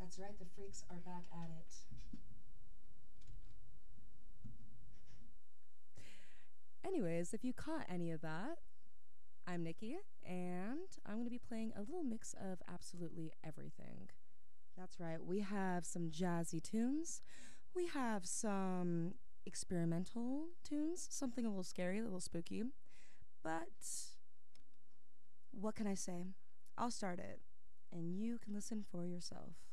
That's right, the freaks are back at it. Anyways, if you caught any of that, I'm Nikki, and I'm going to be playing a little mix of absolutely everything. That's right, we have some jazzy tunes, we have some experimental tunes, something a little scary, a little spooky, but what can I say? I'll start it, and you can listen for yourself.